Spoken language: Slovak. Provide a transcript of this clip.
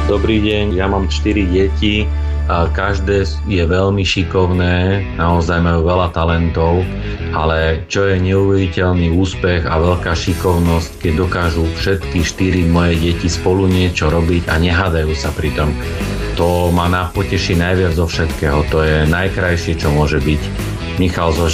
Dobrý deň, ja mám 4 deti a každé je veľmi šikovné, naozaj majú veľa talentov, ale čo je neuveriteľný úspech a veľká šikovnosť, keď dokážu všetky 4 moje deti spolu niečo robiť a nehádajú sa pri tom. To ma poteší najviac zo všetkého, to je najkrajšie, čo môže byť. Michal zo